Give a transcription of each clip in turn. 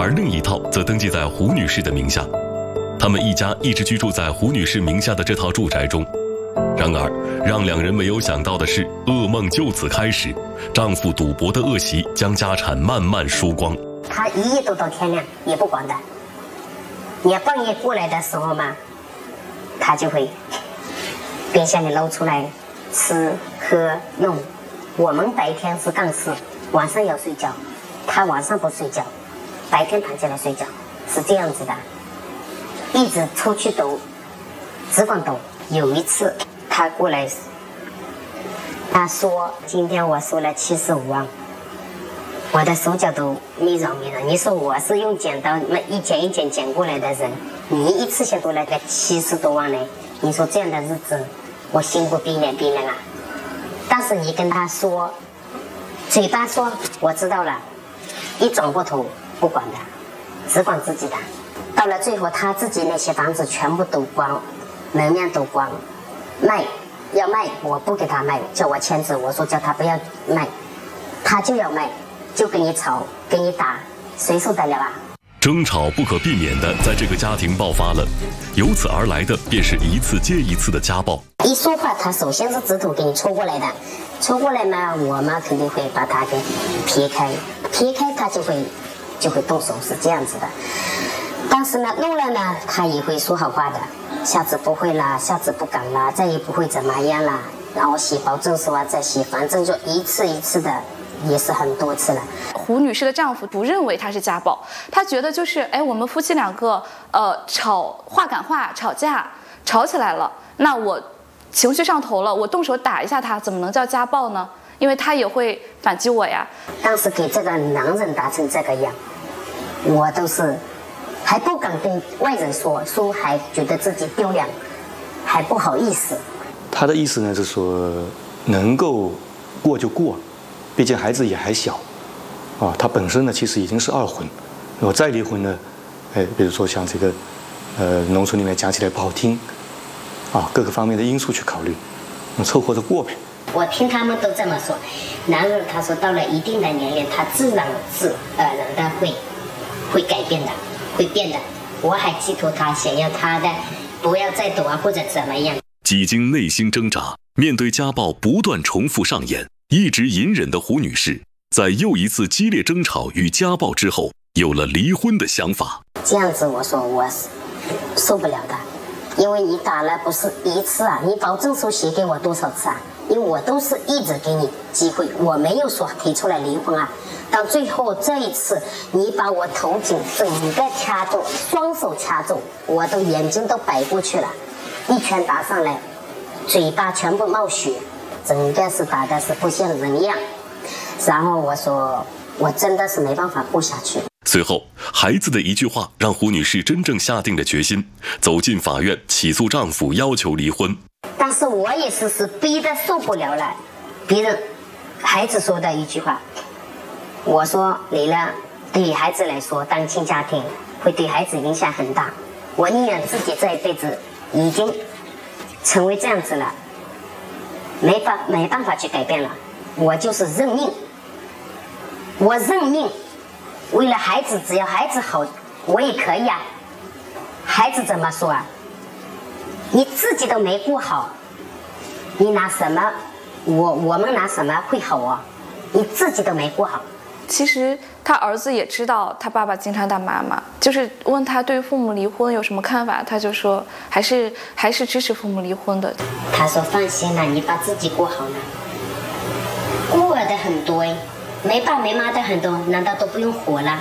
而另一套则登记在胡女士的名下。他们一家一直居住在胡女士名下的这套住宅中。然而，让两人没有想到的是，噩梦就此开始。丈夫赌博的恶习将家产慢慢输光。 他一夜赌到天亮也不管的，你要半夜过来的时候嘛，他就会冰箱里捞出来吃喝用。我们白天是干事，晚上要睡觉，他晚上不睡觉，白天躺下来睡觉，是这样子的。一直出去赌，只管赌。有一次他过来，他说今天我输了75万，我的手脚都没软。你说我是用剪刀一剪一剪剪过来的人，你一次性赌了个70多万呢，你说这样的日子我心不冰冷啊。但是你跟他说，嘴巴说我知道了，一转过头不管的，只管自己的。到了最后他自己那些房子全部赌光，门面赌光，要卖我不给他卖，叫我签字，我说叫他不要卖，他就要卖，就跟你吵跟你打，谁受得了啊？ 争吵不可避免的在这个家庭爆发了，由此而来的便是一次接一次的家暴。 一说话他首先是指头给你戳过来的，戳过来嘛，我嘛肯定会把他给撇开他就会动手，是这样子的。但是呢弄了呢他也会说好话的，下次不会啦，下次不敢啦，再也不会怎么样啦，然后写保证书啊再写，反正就一次一次的，也是很多次了。 胡女士的丈夫不认为他是家暴，他觉得就是我们夫妻两个话赶话吵架吵起来了，那我情绪上头了，我动手打一下他，怎么能叫家暴呢？因为他也会反击我呀。 当时给这个男人打成这个样，我都是还不敢跟外人说还觉得自己丢脸，还不好意思。 他的意思呢是说能够过就过，毕竟孩子也还小啊，他本身呢其实已经是二婚，如果再离婚呢，比如说像这个农村里面讲起来不好听啊，各个方面的因素去考虑，凑合着过呗。 我听他们都这么说，男人他说到了一定的年龄，他自然的会改变的，会变的。我还寄托他，想要他的不要再赌啊，或者怎么样。 几经内心挣扎，面对家暴不断重复上演，一直隐忍的胡女士，在又一次激烈争吵与家暴之后，有了离婚的想法。 这样子我说我受不了的，因为你打了不是一次啊，你保证书写给我多少次啊？因为我都是一直给你机会，我没有说提出来离婚啊。到最后这一次，你把我头颈整个掐住，双手掐住，我的眼睛都摆过去了，一拳打上来，嘴巴全部冒血，整个是打的是不像人样。然后我说我真的是没办法过下去。 随后，孩子的一句话让胡女士真正下定了决心，走进法院起诉丈夫，要求离婚。 但是我也是逼得受不了了，别人孩子说的一句话，我说离了对于孩子来说，单亲家庭会对孩子影响很大，我宁愿自己这一辈子已经成为这样子了，没办法去改变了，我就是认命，我认命，为了孩子，只要孩子好我也可以啊。孩子怎么说啊？你自己都没过好，你拿什么我们拿什么会好啊？你自己都没过好。 其实他儿子也知道他爸爸经常打妈妈，就是问他对父母离婚有什么看法，他就说还是支持父母离婚的。 他说放心了，你把自己过好了，孤儿的很多没爸没妈的很多，难道都不用活了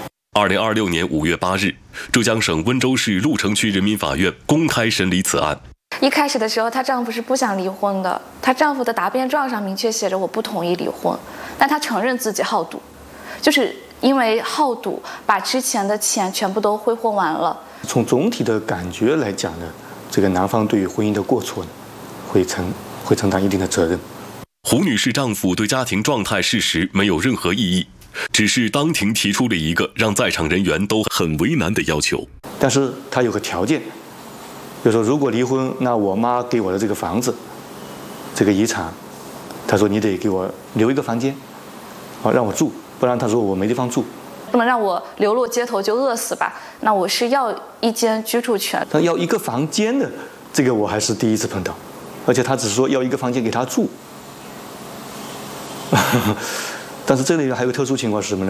？2026年5月8日，浙江省温州市鹿城区人民法院公开审理此案。 一开始的时候，她丈夫是不想离婚的，她丈夫的答辩状上明确写着我不同意离婚，但她承认自己好赌，就是因为好赌把之前的钱全部都挥霍完了。 从总体的感觉来讲呢，这个男方对于婚姻的过错呢，会承担一定的责任。 胡女士丈夫对家庭状态事实没有任何异议，只是当庭提出了一个让在场人员都很为难的要求。 但是他有个条件，就说如果离婚，那我妈给我的这个房子，这个遗产，他说你得给我留一个房间，让我住，不然他说我没地方住。 不能让我流落街头就饿死吧？那我是要一间居住权。 但要一个房间的，这个我还是第一次碰到，而且他只是说要一个房间给他住。但是这里还有个特殊情况是什么呢？